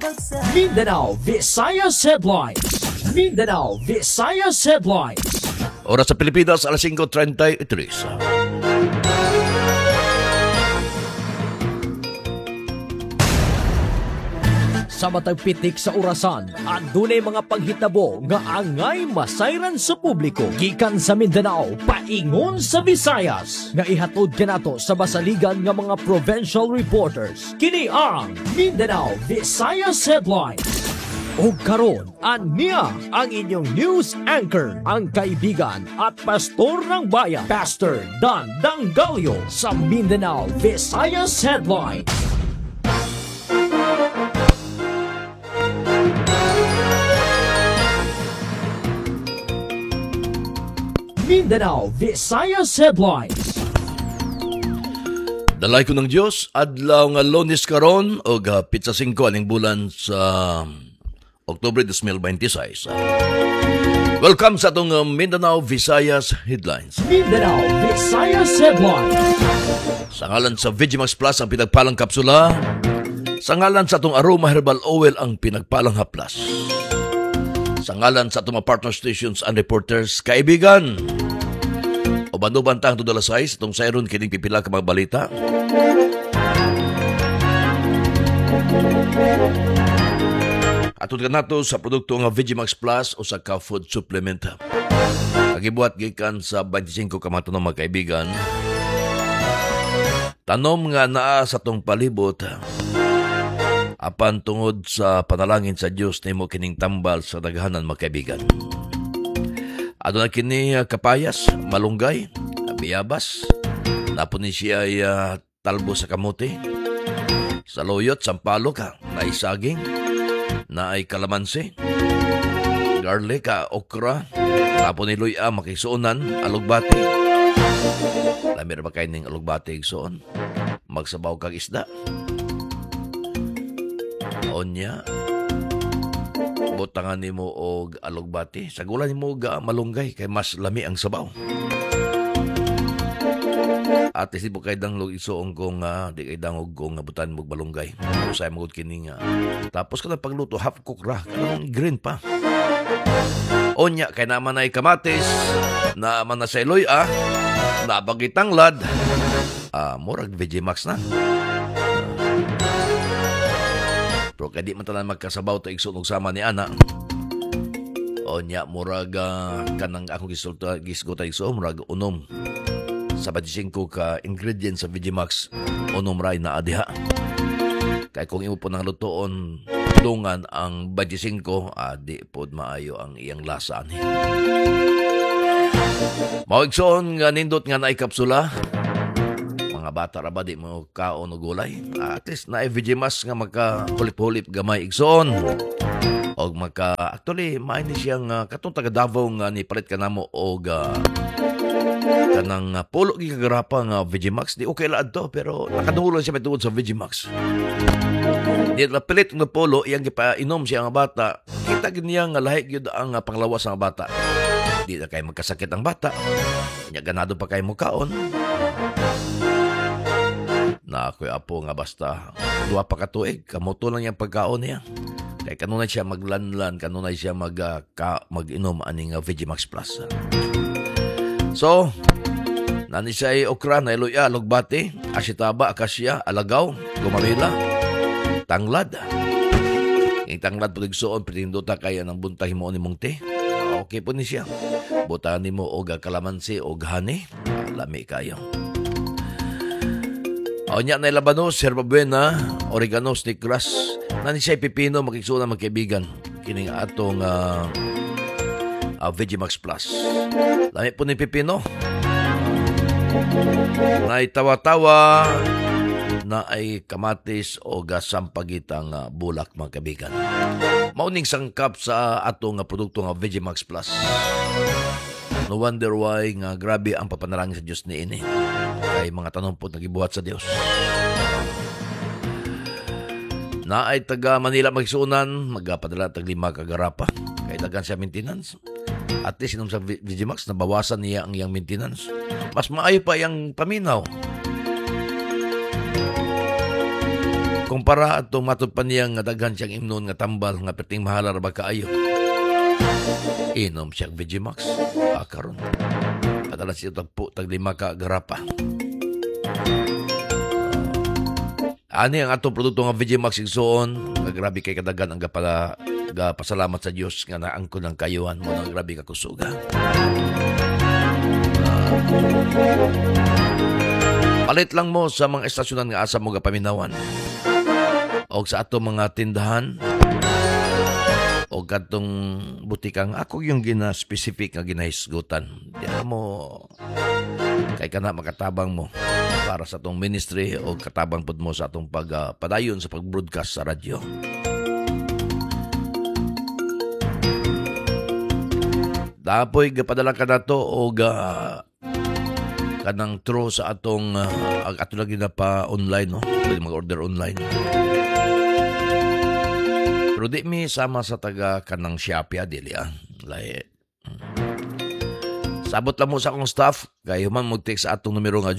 Mindanao Visayas Headlines. Mindanao Visayas Headlines. Oras sa Pilipinas, alas 5:33. Sa matag pitik sa orasan, andunay mga paghitabo nga angay masayran sa publiko. Gikan sa Mindanao, paingon sa Visayas. Nga ihatod kanato sa basaligan nga mga provincial reporters. Kini ang Mindanao Visayas Headlines. O karon, ania ang inyong news anchor, ang kaibigan at pastor ng bayan, Pastor Dan Dangalio sa Mindanao Visayas Headlines. Mindanao Visayas Headlines. Dalay ko ng Diyos, adlaw nga Lunes karon o hapit sa 5 aning bulan sa Oktubre 2026. Welcome sa atong Mindanao Visayas Headlines. Mindanao Visayas Headlines. Sa ngalan sa Vegimax Plus ang pinagpalang kapsula. Sa ngalan sa atong Aroma Herbal Oil ang pinagpalang haplas. Sa ngalan sa atong partner stations and reporters, kaibigan, o banuban tang to dalas size, itong sayron kining pipila ka mga balita. Atod ka nato sa produkto nga Vegimax Plus o sa ka-food supplement. Kagibuhat gikan sa 25 kamatunong mga kaibigan. Tanom nga naa sa tong palibot, apan tungod sa panalangin sa Dios nimo kining tambal sa daghanan mga kaibigan. Aduna kini kapayas, malunggay, biyabas, napon ni siya ay talbo sa kamote, saluyot, sampalok, na saging, na ay kalamansi, garlic, okra, napon ni luya, makisuunan, alugbati. Lamir ba kayo ng alugbati igsuon? Magsabaw kag isda. Onya, butangan nimo og alugbati. Sagulan nimo og malunggay kay mas lami ang sabaw. At isip mo kay danglog isuong kung di kay dangog kung butan mo malunggay. Usay mo kini nga. Tapos kada pagluto half cook ra, kanang green pa. Onya kay naman ay kamatis, naman na seloy nabagitang lad. Murag Vegimax na. Pero kaya di man tanan magkasabaw to igsunog sama ni ana. O niya, murag kanang akong gisguta igsuon, murag unom. Sa 25 ka ingredients sa Vegimax, unom ray na adiha. Kaya kung imo po nang lutoon, dungan ang 25, di po maayo ang iyang lasa ni. Maigsuon nga nindot nga naay kapsula. Mga bata ra ba di mo kaon og gulay, at least na Vegimax nga magka-hulip-hulip gamay igsoon og actually maay ni siyang katong taga Davao nga ni palit ka namo og kanang pulo gigagrapa nga Vegimax. Di okay la adto pero nakadungol siya tungod sa Vegimax. Di la pilit ng pulo iyang gipainom siya nga bata, kita gid niya nga lahi gyud ang panglawas nga bata. Di na kay magkasakit ang bata, nya ganado pa kay mo kaon. Na ako'y apo nga basta 2 pa ka tuig, kamuto lang yung pagkaon niya. Kaya kanunay siya maglanlan, kanunay siya mag-inom aning Vegimax Plus. So, nani siya ay okra, nailuya, lugbati, asitaba, akasya, alagaw, gumamila, tanglad. Yung tanglad po nagsuon, pitinduta kaya ng buntahin mo ni mong te. Okay po ni siya. Butahan mo og kalamansi og honey, lami kayo. O niya na labanos, herbabuena, oregano, snake grass. Nani siya pipino, makiksunan magkaibigan. Kining atong Vegimax Plus. Lami po ni pipino. Na tawa-tawa na ay kamatis o sampagitang bulak mga kaibigan. Mauning sangkap sa atong produkto nga Vegimax Plus. No wonder why nga grabe ang papanalangin sa Diyos ni ini. Kay mga tanong po nagibuhat sa Diyos. Na ay taga Manila magsuunan, magpadala tag 5 kagarapa. Kay dagan siya maintenance. At least sinong sa Vegimax, nabawasan niya ang iyang maintenance. Mas maayo pa yung paminaw. Ikumpara at matod pa niya nga daghan siyang imnon nga tambal nga perting mahalar ba kaayo. Inom siyang Vegimax. Karon. Padalas siya tag 5 ka garapa. Ani ang atong produkto nga Vegimax igsoon, nga grabe kay kadagan ang pasalamat sa Dios nga naangkon ang kayuhan mo nang grabe ka kusuga. Palit lang mo sa mga estasyonan nga asa mo gapaminawan. O sa atong mga tindahan o katong butikang ako yung gina-specific nga ginahisgutan. Di mo kay kana makatabang mo para sa atong ministry o katabang pud mo sa atong padayon sa pag-broadcast sa radyo. Dapoy gapadala ka na to o kanang through sa atong ato lagi na pa online, no? Pwede mag-order online. Pero di mi sama sa taga kanang Shopee dili Lahi. Sabot lang mo sa akong staff kay human mag-text sa atong numero nga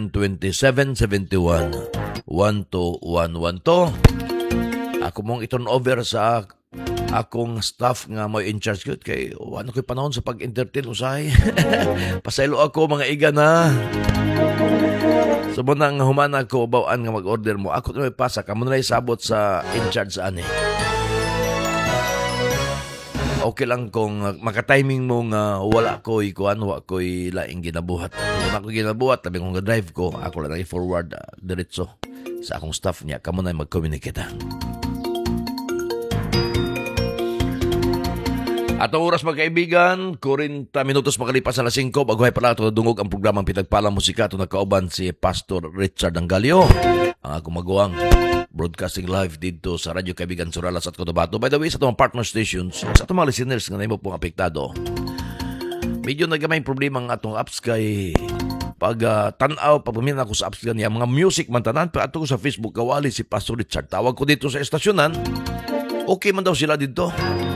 0927-71-12112. Ako mong i-turn over sa akong staff nga mo in charge ko kay ano ko'y panahon sa pag-entertain usahay. Pasaylo ako mga iga na. So mo nang humana ko bawaan nga mag-order mo. Ako na may pasa kamo na sabot sa in charge sa ani. Okay lang kung maka-timing mo nga wala ko'y laing ginabuhat. Kung ako ginabuhat, tabi kong drive ko, ako lang i-forward diretso sa akong staff niya. Kamo na mag-communicate. Atong oras magkaibigan, 40 minutos makalipas alas 5, baguhay pala ito dungog ang programang Pinagpalang Musika. Ito nakauban si Pastor Richard Angalio, ang akong maguwang broadcasting live dito sa Radyo Kaibigan Suralas at Cotabato. By the way, sa itong partner stations, sa itong mga listeners nga na mo pong apektado, medyo nagamay problema ang atong apps kay pag tanaw, pagpamin ako sa apps niya, mga music man tanan, pero ato ko sa Facebook, kawali si Pastor Richard. Tawag ko dito sa estasyonan, okay man daw sila dito.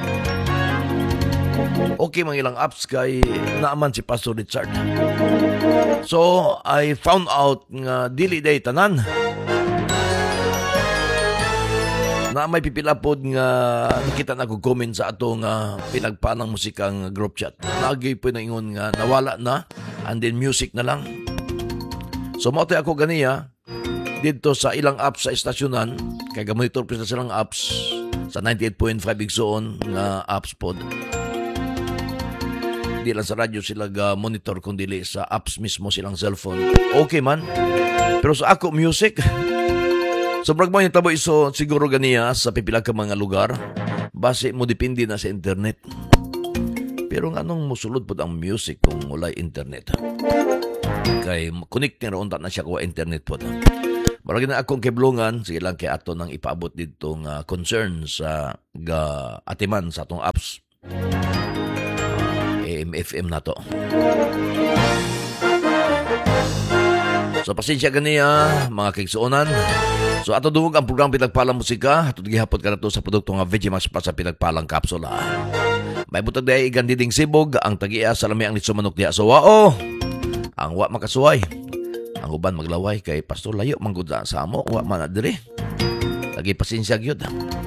Okay mang ilang apps kay naaman si Pastor Richard. So, I found out nga dili day tanan. Na may pipilapod nga nakita na ko comment sa atong pinagpanang musikang group chat. Lagi po na ingon nga nawala na and then music na lang. So, mautoy ako ganiya dito sa ilang apps sa estasyonan kay gamonitor po sa silang apps sa 98.5 igsoon nga apps pod. Di lang sa radyo sila monitor kundi sa apps mismo silang cellphone. Okay man. Pero sa ako music, sobrang mo yung tabo iso siguro ganiya sa pipila ka mga lugar. Base mo depende na sa internet. Pero nga nung musulod po ang music kung wala internet. Kay connect na ron na siya kuha internet po. Marami na akong kiblungan, sige lang kay ato nang ipaabot dito ng concern sa atiman sa atong apps. AM/FM na to. So pasensya ganiya mga kigsuonan. So ato dungog ang program Pinagpalang Musika. Ato gihapot ka na to sa produkto nga Vegimax pa sa Pinagpalang Kapsula. May butag dahi igan diding sibog ang tagiya sa lami ang litsumanok diha sa wao. Ang wa makasuway. Ang uban maglaway kay Pastor layo manggud sa amo wa man adiri. Lagi pasensya gyud.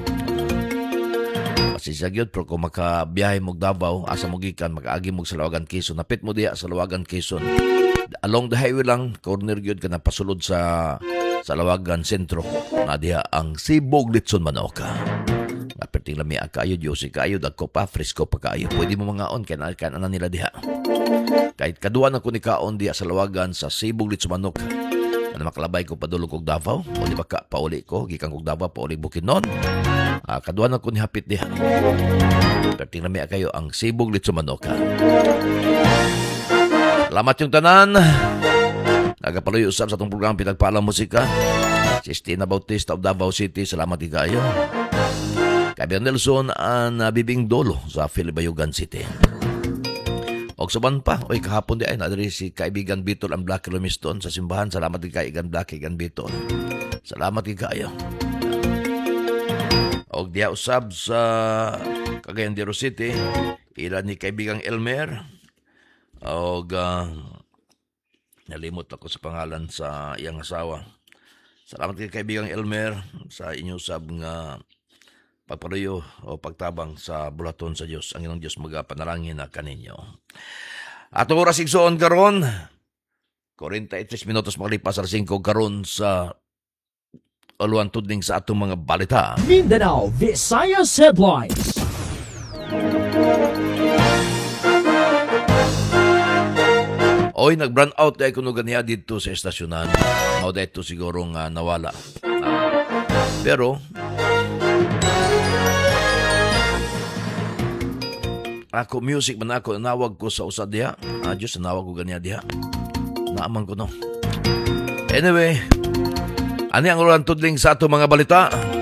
Pasensya gyud pero kung makabiyahe mo Davao asa mo gikan makaagi mo sa Lawagan Quezon napit mo diha sa Lawagan Quezon. Along the highway lang corner gyud kana pasulod sa Lawagan Sentro na diha ang Sibog Litson Manok. Aperting lami kayo Diyosi kayo dagko pa fresco pa kayo. Pwede mo mangaon kay na nila diha. Kahit kaduan ako ni kaon diha sa Lawagan sa Sibog Litson Manok. Ano makalabay ko padulog kog Davao o di ba ka pauli ko gikan kog Davao pauli Bukidnon. Kaduan ako ni hapit diha. Aperting lami kayo ang Sibog Litson Manok. Salamat yung tanan. Nagapaloy usab sa itong program Pinagpalang Musika. Sistina Bautista of Davao City. Salamat kayo. Kay Nelson ang Bibing Dolo sa Filibayugan City. Og suban pa, oy kahapon di ay nadiri si kaibigan Bitol ang Black Lumiston sa simbahan. Salamat kay kaibigan Black kaibigan Bitol. Salamat kayo. Og diya usab sa Cagayan de Oro City, ilan ni kaibigang Elmer. Og nalimot ako sa pangalan sa iyang asawa. Salamat kay kaibigang Elmer sa inyo sab nga pagparuyo o pagtabang sa bulaton sa Dios. Ang inong Dios magapanalangin na kaninyo. Atong oras igsoon karon 43 minutos makalipas sa 5 karon sa aluan tudling sa atong mga balita. Mindanao Visayas Headlines. Oy, nag-brand out dahil kuno ganiya dito sa estasyonan. O dito siguro nga nawala. Pero, ako music man ako, nawag ko sa usad diha. Diyos, nawag ko ganiya diha. Naaman ko no. Anyway, ani ang ulan tudling sa ato mga balita.